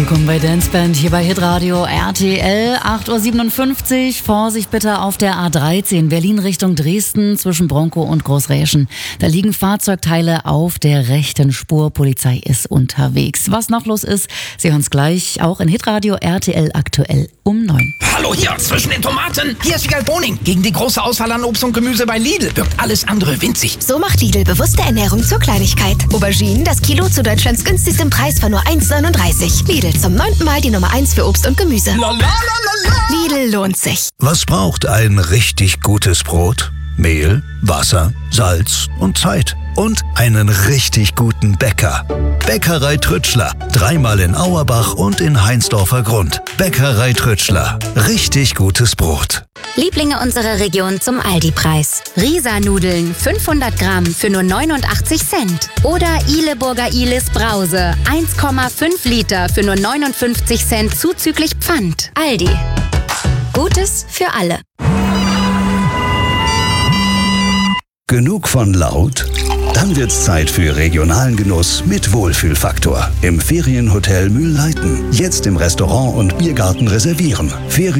Willkommen bei Dance Band hier bei Hitradio RTL. 8:57 Uhr. Vorsicht bitte auf der A13 Berlin Richtung Dresden zwischen Bronkow und Großräschen. Da liegen Fahrzeugteile auf der rechten Spur. Polizei ist unterwegs. Was noch los ist, Sie hören es gleich auch in Hitradio RTL aktuell um 9. Hallo hier zwischen den Tomaten. Hier ist Wiegald Boning. Gegen die große Auswahl an Obst und Gemüse bei Lidl wirkt alles andere winzig. So macht Lidl bewusste Ernährung zur Kleinigkeit. Auberginen, das Kilo zu Deutschlands günstigsten Preis von nur 1,39. Lidl zum 9. Mal die Nummer 1 für Obst und Gemüse. Lidl lohnt sich. Was braucht ein richtig gutes Brot? Mehl, Wasser, Salz und Zeit. Und einen richtig guten Bäcker. Bäckerei Trütschler. 3-mal in Auerbach und in Heinsdorfer Grund. Bäckerei Trütschler. Richtig gutes Brot. Lieblinge unserer Region zum Aldi-Preis. Risa-Nudeln 500 Gramm für nur 89 Cent. Oder Ihleburger Ihlis Brause 1,5 Liter für nur 59 Cent zuzüglich Pfand. Aldi. Gutes für alle. Genug von laut? Dann wird's Zeit für regionalen Genuss mit Wohlfühlfaktor. Im Ferienhotel Mühlleiten. Jetzt im Restaurant und Biergarten reservieren.